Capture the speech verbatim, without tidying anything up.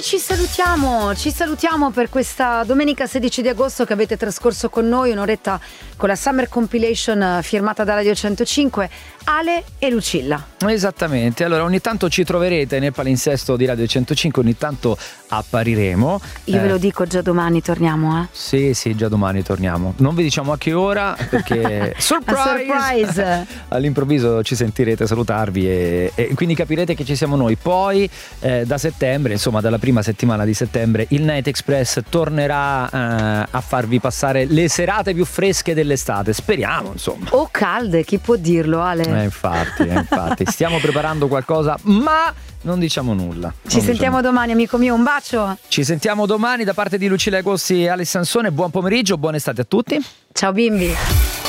ci salutiamo, ci salutiamo per questa domenica sedici di agosto che avete trascorso con noi, un'oretta con la Summer Compilation firmata da Radio centocinque, Ale e Lucilla. Esattamente, allora ogni tanto ci troverete nel palinsesto di Radio centocinque, ogni tanto appariremo. Io eh, ve lo dico, già domani torniamo, eh? Sì, sì, già domani torniamo. Non vi diciamo a che ora perché surprise! surprise! All'improvviso ci sentirete salutarvi e, e quindi capirete che ci siamo noi. Poi eh, da settembre, insomma dalla prima settimana di settembre, il Night Express tornerà eh, a farvi passare le serate più fresche dell'estate, speriamo insomma. O calde, chi può dirlo, Ale? Eh, infatti, eh, infatti stiamo preparando qualcosa, ma non diciamo nulla. Ci non sentiamo diciamo. domani, amico mio, un bacio. Ci sentiamo domani da parte di Lucilla Agossi e Ale Sansone. Buon pomeriggio, buona estate a tutti. Ciao bimbi.